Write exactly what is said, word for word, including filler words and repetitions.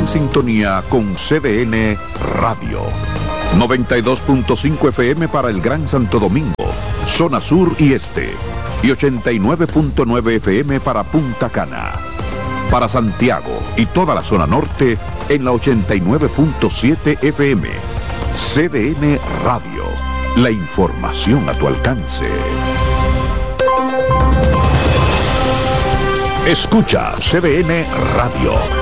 en sintonía con C D N Radio. noventa y dos punto cinco F M para el Gran Santo Domingo, zona sur y este. Y ochenta y nueve punto nueve F M para Punta Cana. Para Santiago y toda la zona norte en la ochenta y nueve punto siete F M. C D N Radio. La información a tu alcance. Escucha C D N Radio.